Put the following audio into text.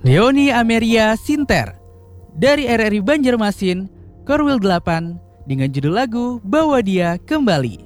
Leoni Ameria Sinter dari RRI Banjarmasin, Korwil 8 dengan judul lagu Bawa Dia Kembali.